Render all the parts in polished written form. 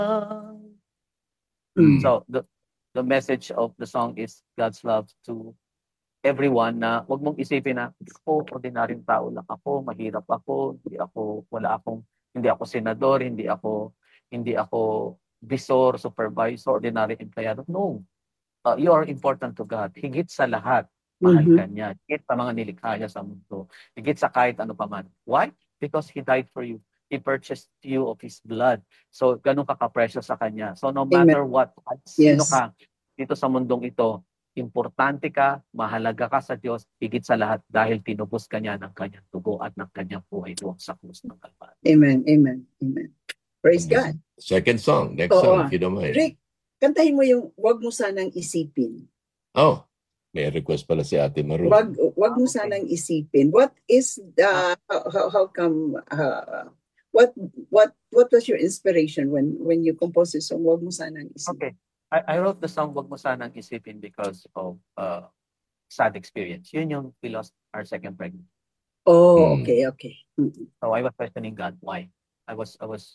Mm. So the message of the song is God's love to everyone, na wag mong isipin na ako ordinaryong tao lang ako, mahirap ako, hindi ako senador, hindi ako bisor, supervisor, ordinary empleyado. No. You are important to God. Higit sa lahat, mahal ka Mhm. niya. Higit sa mga nilikha niya sa mundo. Higit sa kahit ano pa man. Why? Because He died for you. He purchased you of His blood. So, ganun ka ka-precious sa Kanya. So, no Amen. matter what, kahit sino Yes. ka dito sa mundong ito, importante ka, mahalaga ka sa Diyos, higit sa lahat dahil tinubos ka niya ng Kanyang dugo at ng Kanyang buhay doon sa krus ng Kalbaryo. Amen. Amen. Amen. Praise God. Second song. Next Oo. song, if you don't mind. Rick, kantahin mo yung Wag Mo Sanang Isipin. Oh, may request pala si Ate Maru. Wag mo Okay. sanang isipin. What is the how come what was your inspiration when you composed this song? Wag mo sanang isipin. Okay. I wrote the song Wag Mo Sanang Isipin because of sad experience. Yun yung we lost our second pregnancy. Oh, okay. Mm-mm. So I was questioning God why. I was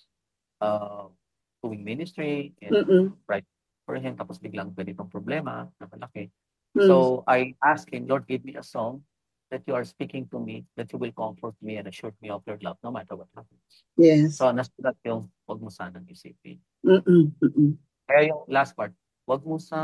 doing ministry and Mm-mm. right for Him, tapos biglang ganitong problema na malaki. Mm. So I asked Him, Lord, give me a song that you are speaking to me, that you will comfort me and assure me of your love no matter what happens. Yes. So nasulat yung Wag Mo Sanang Isipin. Mm-mm. Mm-mm. Kaya yung last part, Wag Mo Sanang